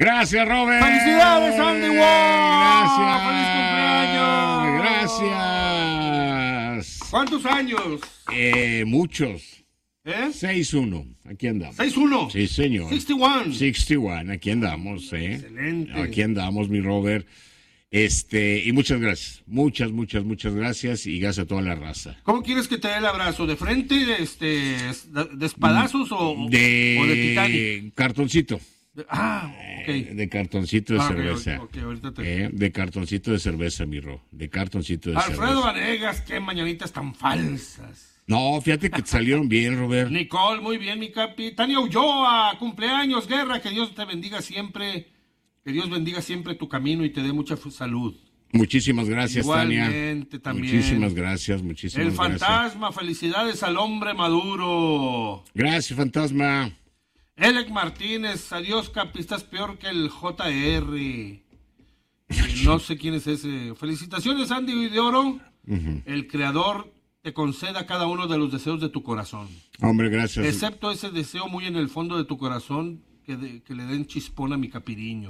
Gracias, Robert. ¡Felicidades, Andy Wong! Gracias. ¡Feliz cumpleaños! Gracias. ¿Cuántos años? Muchos. ¿Eh? 6-1. Aquí andamos. 6-1. Sí, señor. 61. 61. Aquí andamos, Excelente. Aquí andamos, mi Robert. Y muchas gracias. Muchas gracias y gracias a toda la raza. ¿Cómo quieres que te dé el abrazo? ¿De frente, de espadazos o de Titanic? Cartoncito. Ok. De cartoncito de cerveza. Ok, ahorita De cartoncito de cerveza, mi Ro. De cartoncito de cerveza. Alfredo Vanegas, qué mañanitas tan falsas. No, fíjate que te salieron bien, Robert. Nicole, muy bien, mi capi. Tania Ulloa, cumpleaños, Guerra, que Dios te bendiga siempre. Que Dios bendiga siempre tu camino y te dé mucha salud. Muchísimas gracias, Igualmente, Tania. también. Muchísimas gracias. El fantasma, felicidades al hombre maduro. Gracias, fantasma. Elec Martínez, adiós, capi, estás peor que el JR. No sé quién es ese. Felicitaciones, Andy de Oro. El creador te conceda cada uno de los deseos de tu corazón. Hombre, gracias. Excepto ese deseo muy en el fondo de tu corazón que le den chispón a mi capiriño.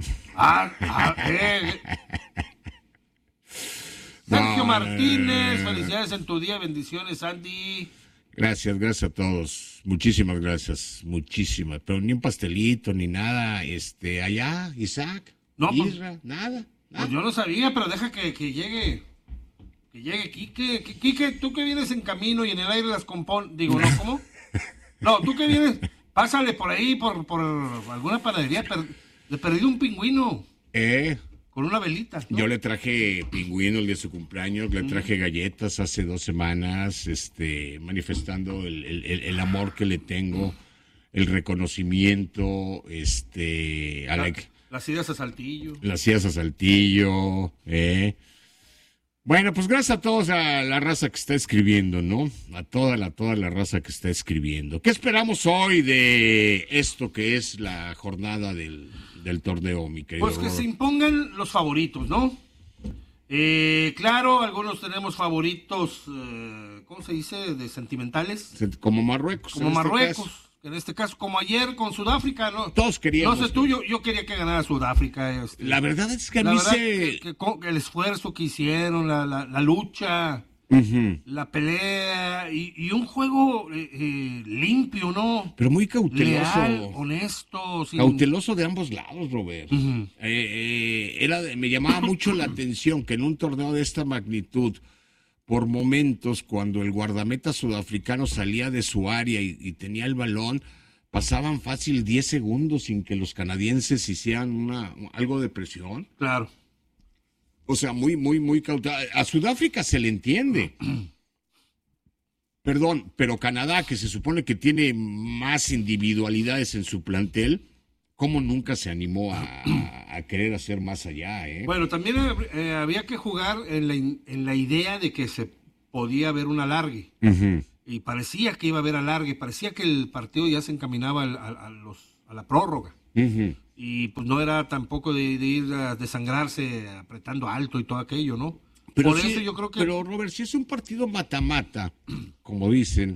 Sergio Martínez, felicidades en tu día, bendiciones, Andy. Gracias a todos. Muchísimas gracias. Muchísimas. Pero ni un pastelito, ni nada. Allá, Isaac, no, Isra, nada. Pues yo no sabía, pero deja que llegue. Que llegue Quique. Quique, tú que vienes en camino y en el aire las compón. Digo, ¿no? ¿Cómo? No, tú que vienes, pásale por ahí, por alguna panadería. Le perdí un pingüino. Con una velita, ¿no? Yo le traje pingüino el día de su cumpleaños, le traje galletas hace 2 semanas, manifestando el amor que le tengo, el reconocimiento, las idas a Saltillo. Las idas a Saltillo, Bueno, pues gracias a todos, a la raza que está escribiendo, ¿no? A toda la raza que está escribiendo. ¿Qué esperamos hoy de esto que es la jornada del torneo, mi querido Pues que Robert? se impongan los favoritos, ¿no? Claro, algunos tenemos favoritos, ¿cómo se dice? De sentimentales. Como Marruecos. Como Marruecos. En este caso, como ayer con Sudáfrica, ¿no? Todos queríamos. No sé tú, yo quería que ganara Sudáfrica. La verdad es que a mí que el esfuerzo que hicieron, la lucha, la pelea y un juego limpio, ¿no? Pero muy cauteloso. Leal, honesto. Cauteloso de ambos lados, Robert. Me llamaba mucho la atención que en un torneo de esta magnitud, por momentos, cuando el guardameta sudafricano salía de su área y tenía el balón, pasaban fácil 10 segundos sin que los canadienses hicieran algo de presión. Claro. O sea, muy cauteloso. A Sudáfrica se le entiende. Perdón, pero Canadá, que se supone que tiene más individualidades en su plantel, ¿cómo nunca se animó a querer hacer más allá? Bueno, también había que jugar en la idea de que se podía haber un alargue. Y parecía que iba a haber alargue, parecía que el partido ya se encaminaba a la prórroga. Y pues no era tampoco de ir a desangrarse apretando alto y todo aquello, ¿no? Pero Por sí, eso yo creo que... Pero Robert, si es un partido mata-mata, como dicen,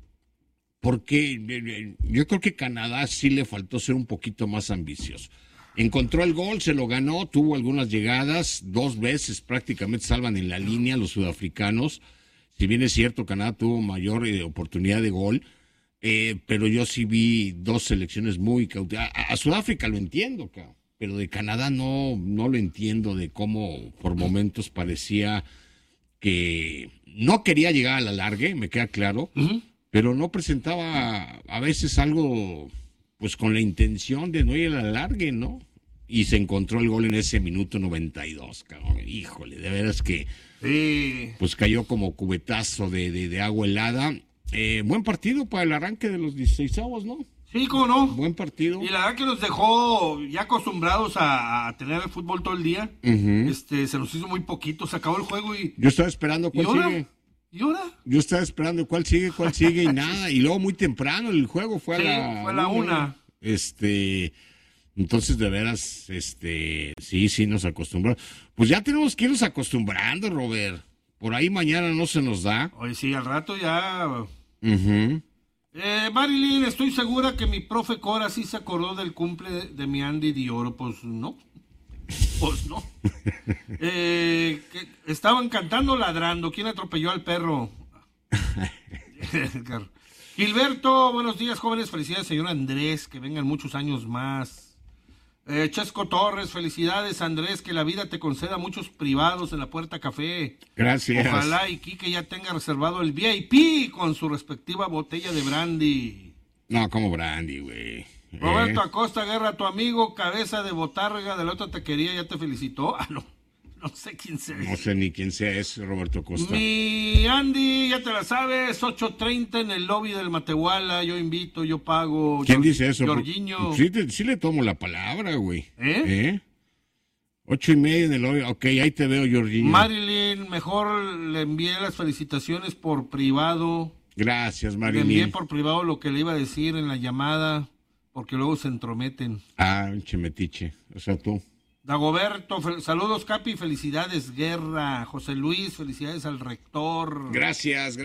porque yo creo que Canadá sí le faltó ser un poquito más ambicioso. Encontró el gol, se lo ganó, tuvo algunas llegadas, 2 veces prácticamente salvan en la línea los sudafricanos. Si bien es cierto, Canadá tuvo mayor oportunidad de gol, pero yo sí vi 2 selecciones muy cauteladas. A Sudáfrica lo entiendo, cabrón, pero de Canadá no lo entiendo, de cómo por momentos parecía que no quería llegar a la largue, me queda claro, pero no presentaba a veces algo pues con la intención de no ir a la largue, ¿no? Y se encontró el gol en ese minuto 92, cabrón. Híjole, de veras que pues cayó como cubetazo de agua helada. Buen partido para el arranque de los 16avos, ¿no? Sí, ¿cómo no? Buen partido. Y la verdad que nos dejó ya acostumbrados a tener el fútbol todo el día. Se nos hizo muy poquito, se acabó el juego y... Yo estaba esperando cuál sigue. ¿Y ahora? Yo estaba esperando cuál sigue y nada. Y luego muy temprano el juego fue a la 1. Entonces, de veras, sí nos acostumbramos. Pues ya tenemos que irnos acostumbrando, Robert. Por ahí mañana no se nos da. Oye, sí, al rato ya... Marilyn, estoy segura que mi profe Cora sí se acordó del cumple de mi Andy Dioro. Pues no. Pues no. Que estaban cantando ladrando. ¿Quién atropelló al perro? Gilberto, buenos días, jóvenes. Felicidades, señor Andrés. Que vengan muchos años más. Chesco Torres, felicidades, Andrés. Que la vida te conceda muchos privados en la Puerta Café. Gracias. Ojalá y Quique ya tenga reservado el VIP con su respectiva botella de brandy. No, como brandy, güey. Roberto Acosta Guerra, tu amigo cabeza de botarga de la otra taquería, ya te felicitó. No sé quién sea. No sé ni quién sea ese Roberto Acosta. Mi Andy, ya te la sabes, 8:30 en el lobby del Matehuala, yo invito, yo pago. ¿Quién dice eso? Jorginho. Sí le tomo la palabra, güey. 8:30 en el lobby. Ok, ahí te veo, Jorginho. Marilyn, mejor le envié las felicitaciones por privado. Gracias, Marilyn. Le envié por privado lo que le iba a decir en la llamada, porque luego se entrometen. Chemetiche, o sea, tú. Dagoberto, saludos, Capi, felicidades, Guerra. José Luis, felicidades al rector. Gracias.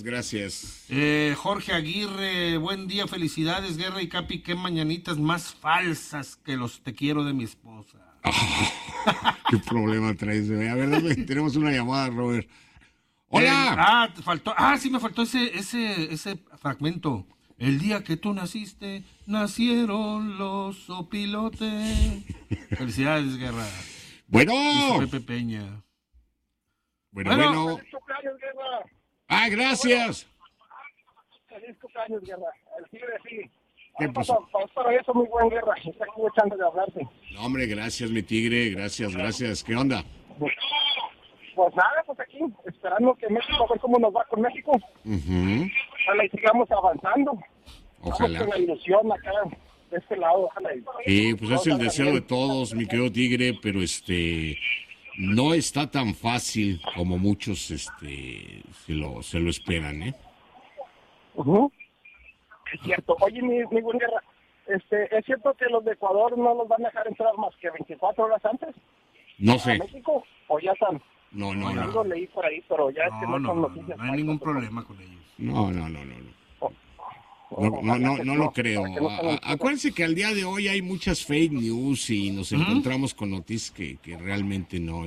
Jorge Aguirre, buen día, felicidades, Guerra y Capi, qué mañanitas más falsas que los te quiero de mi esposa. ¿Qué problema traes? A ver, tenemos una llamada, Robert. ¡Hola! Sí, me faltó ese fragmento. El día que tú naciste, nacieron los opilotes. Felicidades, Guerra. Bueno. Pepe Peña. Bueno. Feliz cumpleaños, Guerra. Gracias. Feliz cumpleaños, Guerra. El tigre sí. ¿Qué pasó? Para eso, muy buen, Guerra. Está aquí echando de hablarse. No, hombre, gracias, mi tigre. Gracias. ¿Qué onda? Pues nada, pues aquí, esperando que México, a ver cómo nos va con México. Ojalá y sigamos avanzando. Ojalá. Vamos con la ilusión acá, de este lado, ojalá. Sí, pues es el deseo de todos, mi querido tigre, pero no está tan fácil como muchos se lo esperan, ¿eh? Es cierto. Oye, mi buen Guerra, ¿es cierto que los de Ecuador no los van a dejar entrar más que 24 horas antes? No sé. ¿A México? ¿O ya están? No. Algo leí por ahí, pero ya es que no son noticias. No hay ningún problema con ellos. No lo creo. Acuérdense que al día de hoy hay muchas fake news y nos encontramos con noticias que realmente no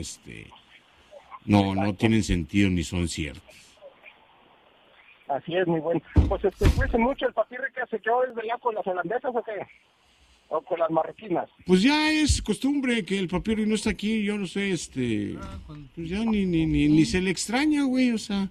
tienen sentido ni son ciertas. Así es, muy bueno. Pues cuídense mucho. ¿El papirre que se quedó desde allá con las holandesas o qué? ¿O con las marroquinas? Pues ya es costumbre que el papirri no está aquí, yo no sé, pues ya ni se le extraña, güey, o sea.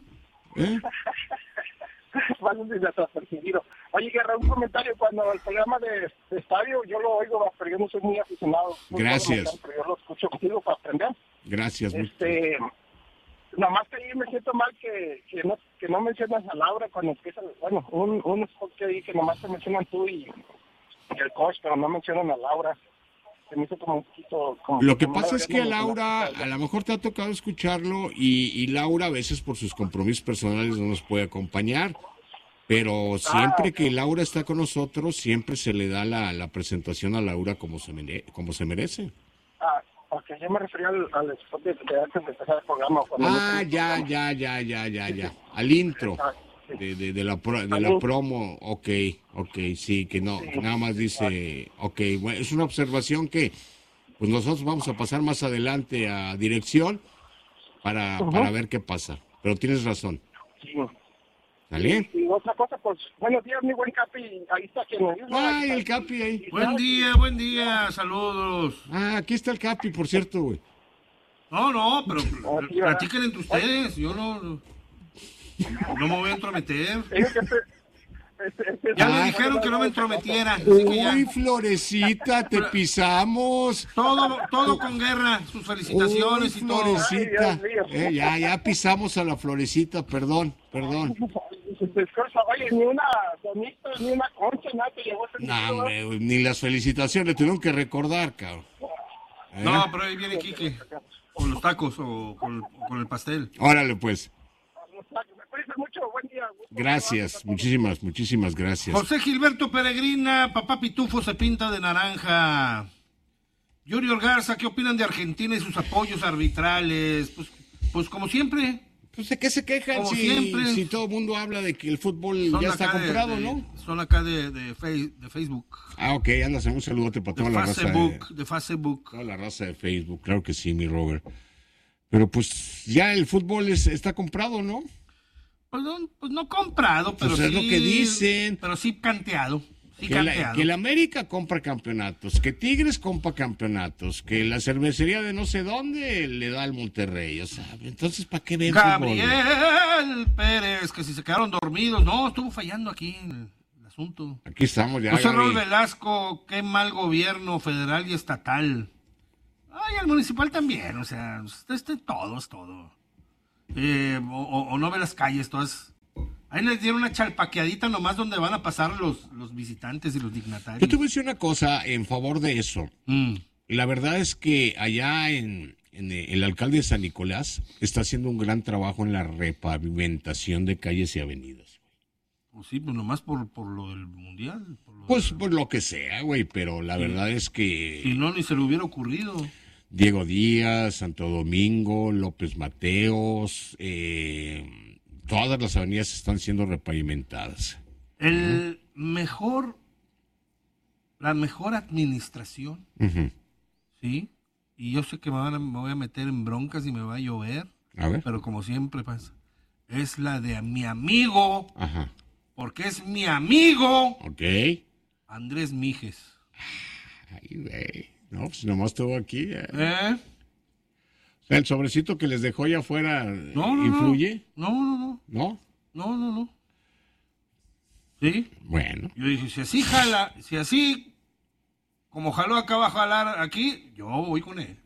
Bueno, desapercibido. Oye, Guerra, un comentario. Cuando el programa de estadio, yo lo oigo, pero yo no soy muy aficionado. Gracias. Pero yo lo escucho contigo para aprender. Gracias. Nada más que ahí me siento mal que no mencionas a Laura cuando empieza, bueno, un spot que ahí que nomás te mencionan tú y el coach, pero no mencionan a Laura. Se me hizo como un poquito... Lo que pasa es que a Laura, a lo mejor te ha tocado escucharlo y Laura a veces por sus compromisos personales no nos puede acompañar, pero siempre que Laura está con nosotros, siempre se le da la presentación a Laura como se merece. Ok, yo me refería al spot de antes de empezar el programa. Ya. Al intro. De la promo, ok, sí, que no, que nada más dice, ok, bueno, es una observación que pues nosotros vamos a pasar más adelante a dirección para ver qué pasa, pero tienes razón. Sí. ¿Sale? Y otra cosa, pues, buenos días, mi buen Capi, ahí está quien me dice. Ay, el Capi ahí. Buen día, saludos. Aquí está el Capi, por cierto, güey. No, pero platiquen entre ustedes, yo no me voy a entrometer. Ya me dijeron que no me entrometiera. Uy, Florecita, te pisamos. Todo con Guerra, sus felicitaciones. Uy, y todo. Florecita. Ya pisamos a la Florecita, perdón. Oye, ni una donita, ni una concha, nada te llevó ese No, hombre, ni las felicitaciones, tuvieron que recordar, cabrón. No, pero ahí viene Quique, con los tacos o con el pastel. Órale, pues. Mucho, buen día. Gracias, muchísimas gracias. José Gilberto Peregrina, papá Pitufo se pinta de naranja. Yuri Garza, ¿qué opinan de Argentina y sus apoyos arbitrales? Pues como siempre. Pues, ¿de qué se quejan Como si, siempre. si todo el mundo habla de que el fútbol Son ya acá está comprado, ¿no? Son acá de Facebook. Ah, ok, andas en un saludote para toda la raza De Facebook. toda la raza de Facebook, claro que sí, mi Robert. Pero pues ya el fútbol está comprado, ¿no? Pues no comprado, pero Pues sí. es lo que dicen. Pero sí canteado. Sí, Que canteado. el América compra campeonatos, que Tigres compra campeonatos, que la cervecería de no sé dónde le da al Monterrey. O sea, entonces, ¿para qué ven fútbol? Gabriel Pérez, que si se quedaron dormidos. No, estuvo fallando aquí el asunto. Aquí estamos ya. José Gaby. Raúl Velasco, qué mal gobierno federal y estatal. Ay, el municipal también, o sea, todo es todo. O no ve las calles, todas. Ahí les dieron una chalpaqueadita nomás donde van a pasar los visitantes y los dignatarios. Yo te voy a decir una cosa en favor de eso. La verdad es que allá en el alcalde de San Nicolás está haciendo un gran trabajo en la repavimentación de calles y avenidas. Pues sí, pues nomás por lo del mundial. Pues por lo que sea, güey, pero la verdad es que Si no, ni se le hubiera ocurrido. Diego Díaz, Santo Domingo, López Mateos, todas las avenidas están siendo repavimentadas. La mejor administración, Ujú. ¿sí? Y yo sé que me voy a meter en broncas y me va a llover, A ver. pero como siempre pasa, es la de mi amigo, Ajá. porque es mi amigo, Ok. Andrés Mijes. Ay, güey. No, pues nomás estuvo aquí. O ¿Eh? sea, el sobrecito que les dejó allá afuera No. influye. No. ¿No? ¿Sí? Bueno. Yo dije, si así como jaló acá va a jalar aquí, yo voy con él.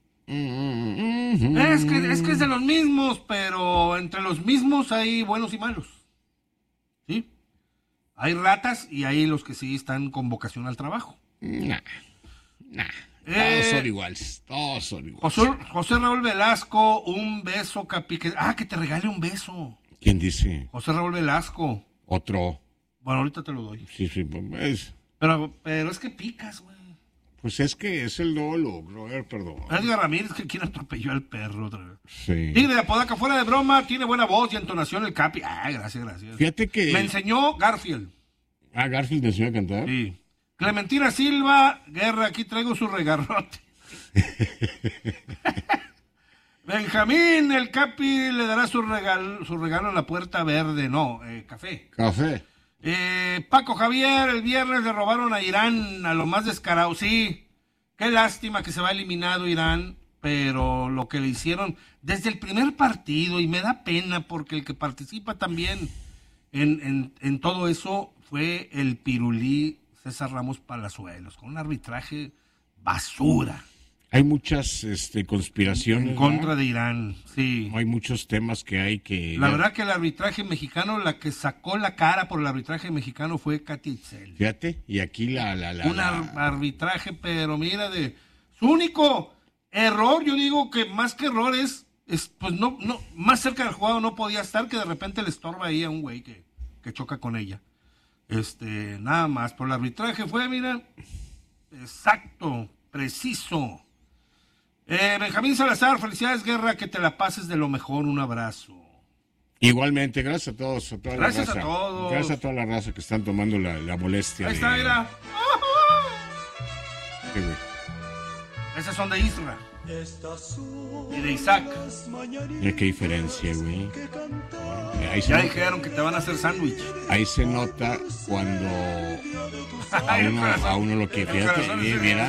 Es que es de los mismos, pero entre los mismos hay buenos y malos. ¿Sí? Hay ratas y hay los que sí están con vocación al trabajo. Nah. Todos son iguales. José Raúl Velasco, un beso, que te regale un beso. ¿Quién dice? José Raúl Velasco. Otro. Bueno, ahorita te lo doy. Sí, pues, Pero es que picas, güey. pues es que es el dolo, Robert, perdón. Edgar Ramírez, que quien atropelló al perro otra vez. Sí. Tigre de Apodaca, fuera de broma, tiene buena voz y entonación el Capi. Gracias. Fíjate que... Me enseñó Garfield. Garfield te enseñó a cantar. Sí. Clementina Silva, Guerra, aquí traigo su regarrote. Benjamín, el Capi le dará su regalo en la puerta verde. No, café. Café. Paco Javier, el viernes le robaron a Irán, a lo más descarado. Sí, qué lástima que se va eliminado Irán, pero lo que le hicieron desde el primer partido, y me da pena porque el que participa también en todo eso fue el pirulí César Ramos Palazuelos, con un arbitraje basura. Hay muchas conspiraciones. En contra ¿no? de Irán, sí. Hay muchos temas que hay que... La verdad que el arbitraje mexicano, la que sacó la cara por el arbitraje mexicano fue Katy Itzel. Fíjate, y aquí Un arbitraje, pero mira, su único error, yo digo que más que error es pues no, más cerca del jugador no podía estar, que de repente le estorba ahí a un güey que choca con ella. Nada más, pero el arbitraje fue, mira, exacto, preciso. Benjamín Salazar, felicidades, Guerra, que te la pases de lo mejor, un abrazo. Igualmente, gracias a todos, a toda Gracias la raza. a todos. Gracias a toda la raza que están tomando la molestia. Ahí está, mira. Sí, güey. Esas son de Isra y de Isaac. Mira qué diferencia, güey. Ya dijeron que te van a hacer sándwich. Ahí se nota cuando a uno lo que... Fíjate, mira.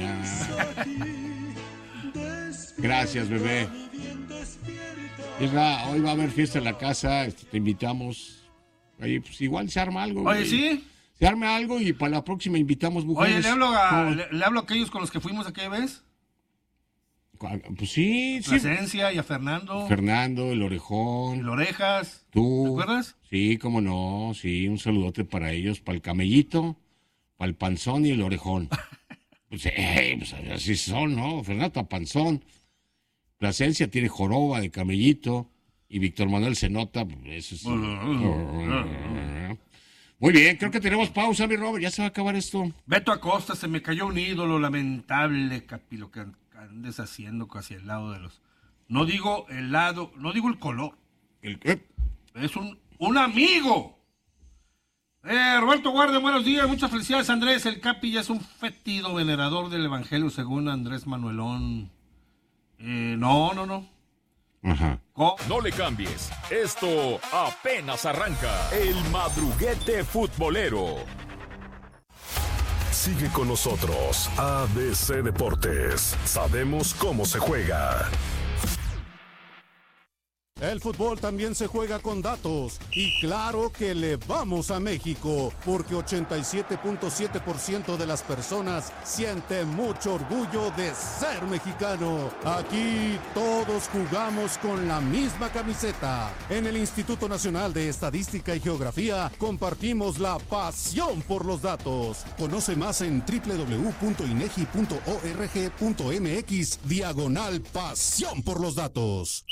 Gracias, bebé. Isra, hoy va a haber fiesta en la casa, te invitamos. Oye, pues igual se arma algo. Oye, güey. ¿sí? Se arma algo y para la próxima invitamos mujeres. Oye, le hablo a aquellos con los que fuimos aquella vez. Pues sí. Plasencia y a Fernando. Fernando, el Orejón. El Orejas. Tú. ¿Te acuerdas? Sí, cómo no. Sí, un saludote para ellos, para el Camellito, para el Panzón y el Orejón. Pues así son, ¿no? Fernando está Panzón. Plasencia tiene Joroba de Camellito. Y Víctor Manuel se nota. Eso es... Muy bien, creo que tenemos pausa, mi Robert. Ya se va a acabar esto. Beto Acosta, se me cayó un ídolo lamentable, Capi, lo que andes haciendo hacia el lado de los... No digo el color, Es un amigo. Roberto Guardia, buenos días, muchas felicidades, Andrés. El Capi ya es un fétido venerador del Evangelio según Andrés Manuelón. No. Ajá. No le cambies. Esto apenas arranca. El madruguete futbolero. Sigue con nosotros, ABC Deportes. Sabemos cómo se juega. El fútbol también se juega con datos y claro que le vamos a México porque 87.7% de las personas siente mucho orgullo de ser mexicano. Aquí todos jugamos con la misma camiseta. En el Instituto Nacional de Estadística y Geografía compartimos la pasión por los datos. Conoce más en www.inegi.org.mx/pasión por los datos.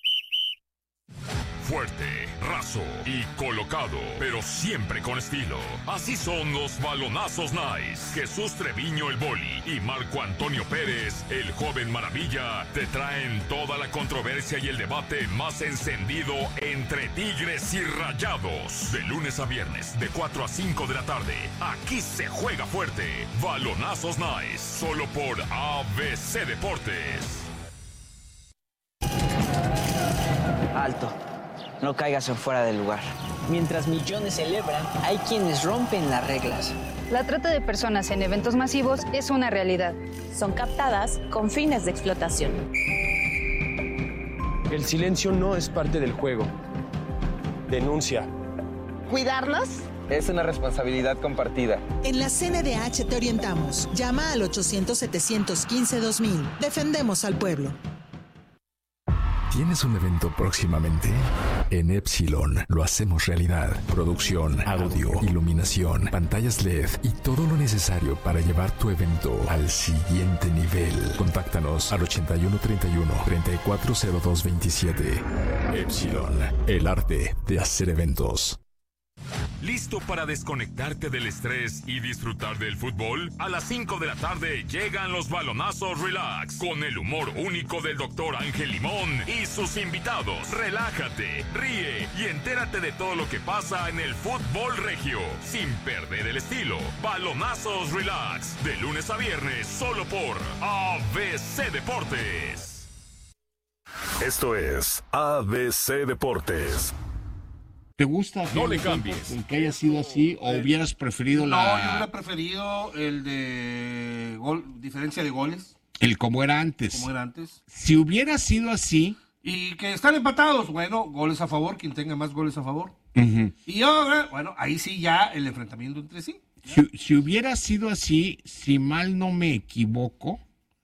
Fuerte, raso y colocado, pero siempre con estilo. Así son los balonazos Nice. Jesús Treviño el Boli y Marco Antonio Pérez, el joven maravilla, te traen toda la controversia y el debate más encendido entre Tigres y Rayados. De lunes a viernes, de 4 a 5 de la tarde. Aquí se juega fuerte. Balonazos Nice, solo por ABC Deportes. Alto, no caigas en fuera del lugar. Mientras millones celebran, hay quienes rompen las reglas. La trata de personas en eventos masivos es una realidad. Son captadas con fines de explotación. El silencio no es parte del juego. Denuncia. ¿Cuidarlos? Es una responsabilidad compartida. En la CNDH te orientamos. Llama al 800-715-2000. Defendemos al pueblo. ¿Tienes un evento próximamente? En Epsilon lo hacemos realidad. Producción, audio, iluminación, pantallas LED y todo lo necesario para llevar tu evento al siguiente nivel. Contáctanos al 8131-340227. Epsilon, el arte de hacer eventos. ¿Listo para desconectarte del estrés y disfrutar del fútbol? A las 5 de la tarde llegan los balonazos Relax con el humor único del Dr. Ángel Limón y sus invitados. Relájate, ríe y entérate de todo lo que pasa en el fútbol regio sin perder el estilo. Balonazos Relax de lunes a viernes solo por ABC Deportes. Esto es ABC Deportes. ¿Te gusta? No le cambies. ¿El que haya sido así o hubieras preferido No, yo hubiera preferido el de diferencia de goles. El como era antes. Como era antes. Si hubiera sido así. Y que están empatados, bueno, goles a favor, quien tenga más goles a favor. Uh-huh. Y ahora, bueno, ahí sí ya el enfrentamiento entre sí. Si hubiera sido así, si mal no me equivoco,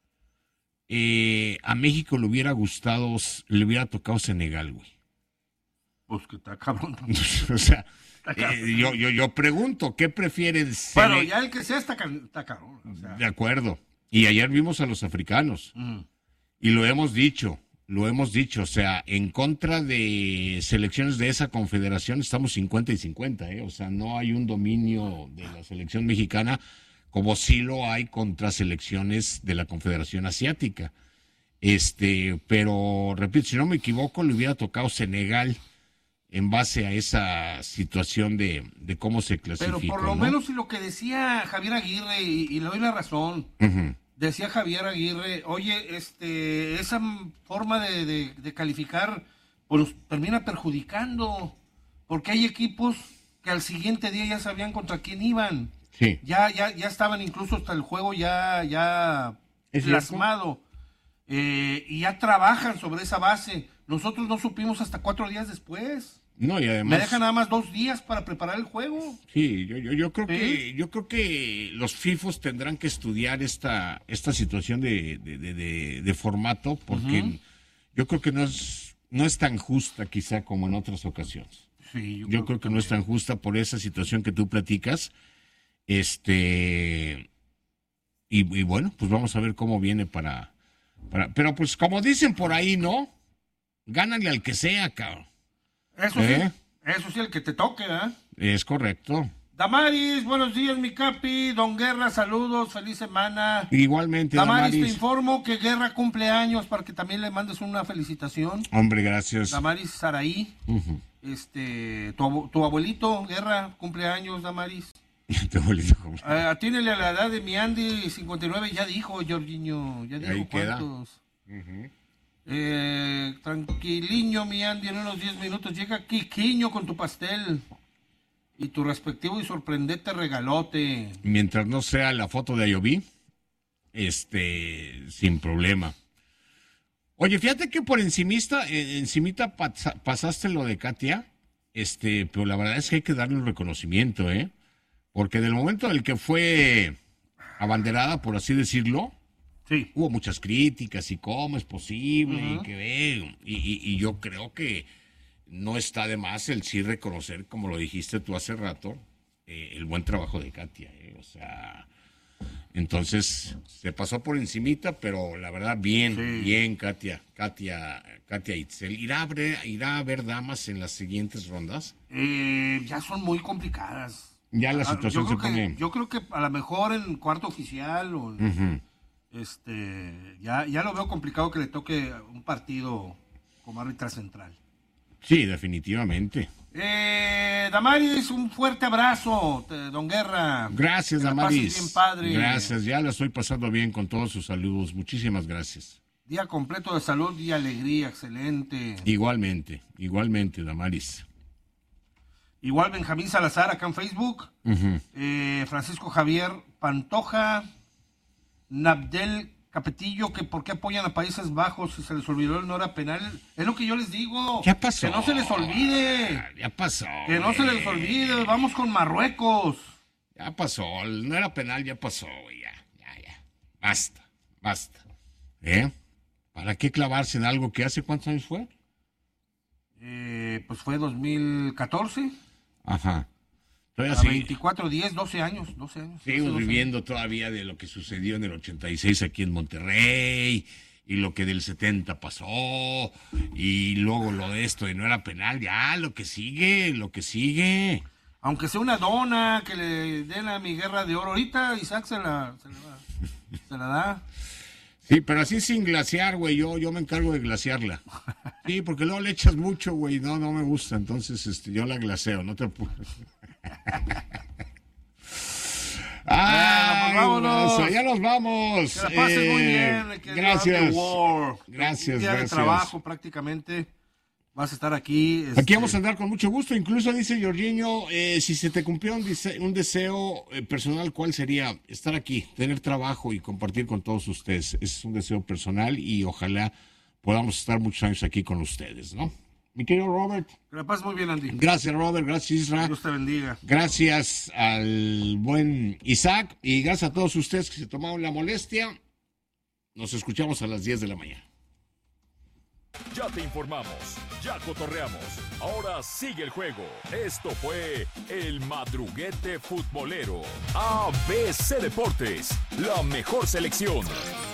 a México le hubiera tocado Senegal, güey. Pues que está cabrón. O sea, yo pregunto, ¿qué prefieren? Bueno, ya el que sea está cabrón. O sea. De acuerdo. Y ayer vimos a los africanos. Y lo hemos dicho, o sea, en contra de selecciones de esa confederación estamos 50 y 50, O sea, no hay un dominio de la selección mexicana como sí lo hay contra selecciones de la Confederación Asiática. Pero, repito, si no me equivoco, le hubiera tocado Senegal en base a esa situación de cómo se clasifica. Pero por lo menos lo que decía Javier Aguirre, y le doy la razón, decía Javier Aguirre, oye, esa forma de calificar, pues termina perjudicando, porque hay equipos que al siguiente día ya sabían contra quién iban. Sí. Ya estaban incluso hasta el juego ya plasmado. Y ya trabajan sobre esa base. Nosotros no supimos hasta 4 días después. No, y además me dejan nada más 2 días para preparar el juego. Sí, yo creo que los FIFOs tendrán que estudiar esta situación de formato, porque yo creo que no es tan justa quizá como en otras ocasiones. Sí, yo creo que no es tan justa por esa situación que tú platicas. Y bueno, pues vamos a ver cómo viene pero pues como dicen por ahí, ¿no? Gánale al que sea, cabrón. Eso sí, el que te toque, ¿eh? Es correcto. Damaris, buenos días, mi capi. Don Guerra, saludos, feliz semana. Igualmente, Damaris, te informo que Guerra cumple años para que también le mandes una felicitación. Hombre, gracias. Damaris Saraí. Uh-huh. Tu abuelito, Guerra, cumple años, Damaris. Tu abuelito. Atiénele a la edad de mi Andy, 59, ya dijo, Jorginho. Ya dijo ahí cuántos. Uh-huh. Tranquiliño, mi Andy, en unos 10 minutos llega Quiquiño con tu pastel. Y tu respectivo y sorprendente regalote. Mientras no sea la foto de Ayoví, sin problema. Oye, fíjate que por encimita pasaste lo de Katia, pero la verdad es que hay que darle un reconocimiento, porque del momento en el que fue abanderada, por así decirlo, sí, hubo muchas críticas y cómo es posible, y yo creo que no está de más el sí reconocer, como lo dijiste tú hace rato, el buen trabajo de Katia, o sea, entonces se pasó por encimita, pero la verdad bien Katia Itzel. ¿Irá a haber damas en las siguientes rondas? Ya son muy complicadas. Ya la situación se pone... Yo creo que a lo mejor en cuarto oficial o ya lo veo complicado que le toque un partido como árbitra central. Sí, definitivamente. Damaris, un fuerte abrazo, don Guerra. Gracias, que Damaris. La pases bien padre. Gracias, ya la estoy pasando bien con todos sus saludos. Muchísimas gracias. Día completo de salud y alegría, excelente. Igualmente, Damaris. Igual Benjamín Salazar acá en Facebook. Uh-huh. Francisco Javier Pantoja. Nabdel Capetillo, que por qué apoyan a Países Bajos si se les olvidó el no era penal. Es lo que yo les digo. Ya pasó. Que no se les olvide. Ya pasó. Que no se les olvide. Vamos con Marruecos. Ya pasó. El no era penal, ya pasó. Ya. Basta. ¿Para qué clavarse en algo que hace cuántos años fue? Pues fue 2014. Ajá. A 24, 12 años. Seguimos viviendo todavía de lo que sucedió en el 86 aquí en Monterrey, y lo que del 70 pasó, y luego lo de esto de no era penal, ya, lo que sigue. Aunque sea una dona que le den a mi Guerra de Oro, ahorita Isaac se la da. Sí, pero así sin glasear, güey, yo me encargo de glasearla. Sí, porque luego le echas mucho, güey, no me gusta, entonces yo la glaseo, no te apures. Vámonos. Ya nos vamos. Que la pasen muy bien. Gracias. Un día de trabajo prácticamente. Vas a estar aquí. Aquí vamos a andar con mucho gusto. Incluso dice Jorginho, si se te cumplió un deseo personal, ¿cuál sería? Estar aquí, tener trabajo y compartir con todos ustedes. Es un deseo personal y ojalá podamos estar muchos años aquí con ustedes, ¿no? Mi querido Robert. Que la pases muy bien, Andy. Gracias, Robert. Gracias, Isra. Dios te bendiga. Gracias al buen Isaac y gracias a todos ustedes que se tomaron la molestia. Nos escuchamos a las 10 de la mañana. Ya te informamos, ya cotorreamos. Ahora sigue el juego. Esto fue El Madruguete Futbolero. ABC Deportes, la mejor selección.